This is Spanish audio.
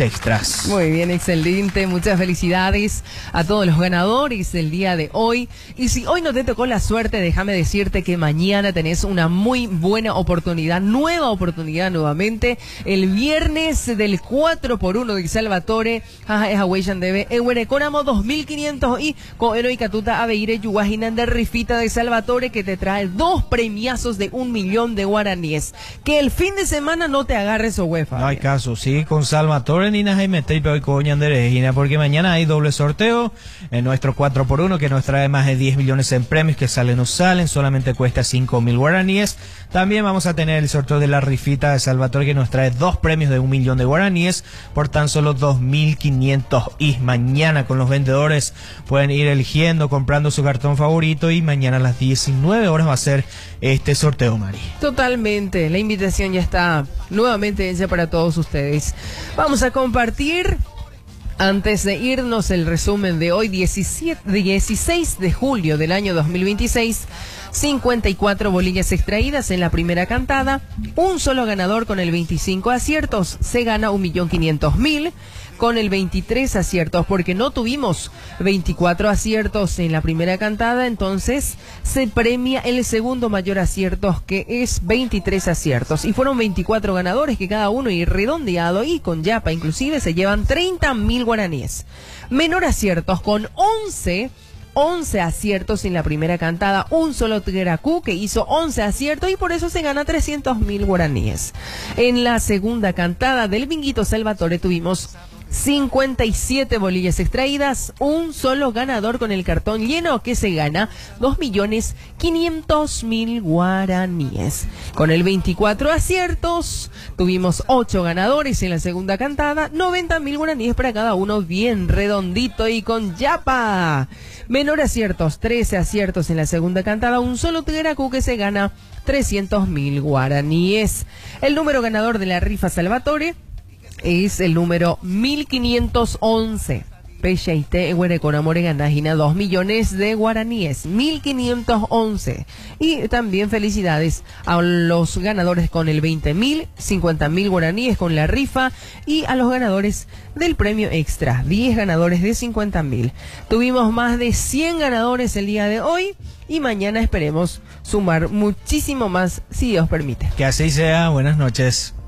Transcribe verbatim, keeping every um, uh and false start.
extras. Muy bien, excelente. Muchas felicidades a todos los ganadores del día de hoy. Y si hoy no te tocó la suerte, déjame decirte que mañana tenés una muy buena oportunidad, nueva oportunidad nuevamente. El viernes del cuatro por uno de Salvatore, es a Huellan debe, Ehuereconamo dos mil quinientos y con Eloy Catuta Aveire Yuguajinan de Rifita de Salvatore, que te trae dos premiazos de un millón de guaraníes. Que el fin de semana no te agarres o UEFA. No hay caso, sí, con Salvatore Nina Jaime Tripe hoy con Regina, porque mañana hay doble sorteo en nuestro cuatro por uno que nos trae más de diez millones en premios que salen o salen, solamente cuesta cinco mil guaraníes. También vamos a tener el sorteo de la Rifita de Salvatore que nos trae dos premios de un millón de guaraníes por tan solo dos mil quinientos. Y mañana con los vendedores pueden ir eligiendo, comprando su cartón favorito, y mañana a las diecinueve horas va a ser este sorteo, Mari. Totalmente, la invitación ya está nuevamente hecha para todos ustedes. Vamos a compartir, antes de irnos, el resumen de hoy, diecisiete, dieciséis de julio del año dos mil veintiséis. cincuenta y cuatro bolillas extraídas en la primera cantada, un solo ganador con el veinticinco aciertos, se gana un millón quinientos mil. Con el veintitrés aciertos, porque no tuvimos veinticuatro aciertos en la primera cantada, entonces se premia el segundo mayor aciertos, que es veintitrés aciertos. Y fueron veinticuatro ganadores que cada uno, y redondeado y con yapa inclusive, se llevan treinta mil guaraníes. Menor aciertos con once aciertos en la primera cantada, un solo Tigracú que hizo once aciertos y por eso se gana trescientos mil guaraníes. En la segunda cantada del Binguito Salvatore tuvimos cincuenta y siete bolillas extraídas, un solo ganador con el cartón lleno, que se gana dos millones quinientos mil guaraníes. Con el veinticuatro aciertos tuvimos ocho ganadores en la segunda cantada, noventa mil guaraníes para cada uno, bien redondito y con yapa. Menor aciertos, trece aciertos en la segunda cantada, un solo Tigracú que se gana trescientos mil guaraníes. El número ganador de la rifa Salvatore es el número mil quinientos once. Pecheite Ehuereconamo ganajina dos millones de guaraníes, mil quinientos once. Y también felicidades a los ganadores con el veinte mil, cincuenta mil guaraníes con la rifa, y a los ganadores del premio extra, diez ganadores de cincuenta mil. Tuvimos más de cien ganadores el día de hoy, y mañana esperemos sumar muchísimo más, si Dios permite. Que así sea. Buenas noches.